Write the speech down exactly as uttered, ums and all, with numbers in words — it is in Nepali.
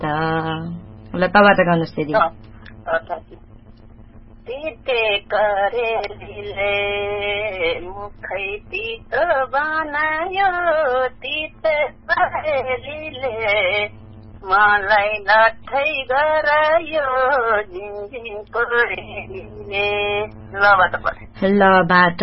त ल तबाट गाउनुहोस् दिदी तिते करेलीले मुखै तित बनायो तिते करेलीले मलाई लट्ठै गरायो झिङझिङ कोरेलीले लबाट लबाट